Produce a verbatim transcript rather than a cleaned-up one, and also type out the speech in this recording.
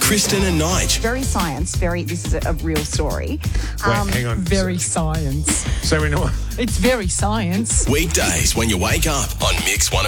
Kristen and Nige. Very science, very, this is a, a real story. Wait, hang on. Very science. So we know. It's very science. Weekdays when you wake up on Mix one.